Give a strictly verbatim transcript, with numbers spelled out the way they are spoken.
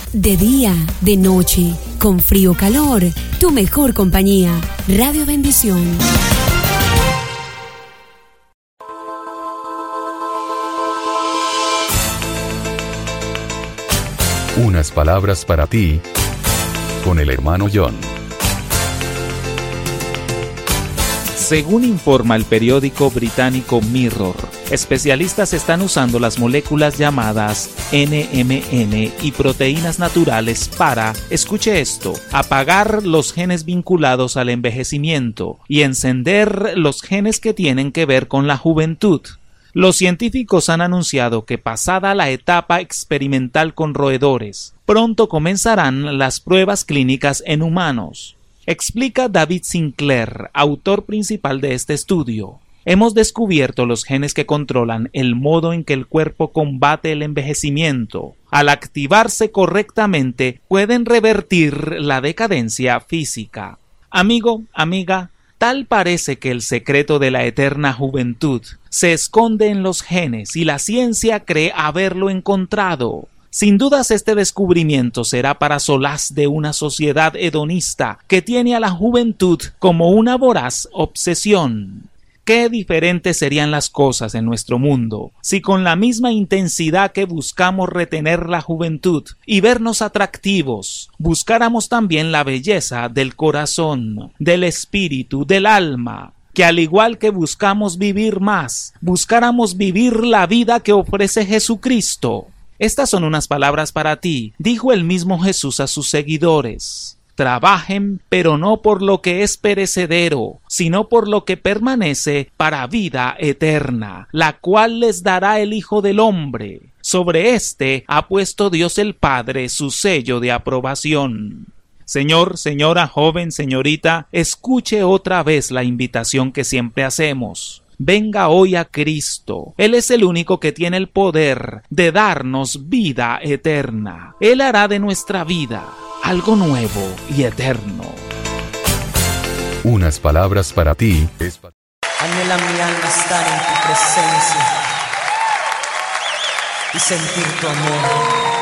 De día, de noche, con frío o calor, tu mejor compañía. Radio Bendición. Unas palabras para ti, con el hermano John. Según informa el periódico británico Mirror, especialistas están usando las moléculas llamadas N M N y proteínas naturales para, escuche esto, apagar los genes vinculados al envejecimiento y encender los genes que tienen que ver con la juventud. Los científicos han anunciado que pasada la etapa experimental con roedores, pronto comenzarán las pruebas clínicas en humanos. Explica David Sinclair, autor principal de este estudio. Hemos descubierto los genes que controlan el modo en que el cuerpo combate el envejecimiento. Al activarse correctamente, pueden revertir la decadencia física. Amigo, amiga, tal parece que el secreto de la eterna juventud se esconde en los genes y la ciencia cree haberlo encontrado. Sin dudas este descubrimiento será para solaz de una sociedad hedonista que tiene a la juventud como una voraz obsesión. Qué diferentes serían las cosas en nuestro mundo si con la misma intensidad que buscamos retener la juventud y vernos atractivos, buscáramos también la belleza del corazón, del espíritu, del alma, que al igual que buscamos vivir más, buscáramos vivir la vida que ofrece Jesucristo. Estas son unas palabras para ti, dijo el mismo Jesús a sus seguidores. Trabajen, pero no por lo que es perecedero, sino por lo que permanece para vida eterna, la cual les dará el Hijo del Hombre. Sobre éste ha puesto Dios el Padre su sello de aprobación. Señor, señora, joven, señorita, escuche otra vez la invitación que siempre hacemos. Venga hoy a Cristo. Él es el único que tiene el poder de darnos vida eterna. Él hará de nuestra vida algo nuevo y eterno. Unas palabras para ti. Es... Anhela mi alma estar en tu presencia y sentir tu amor.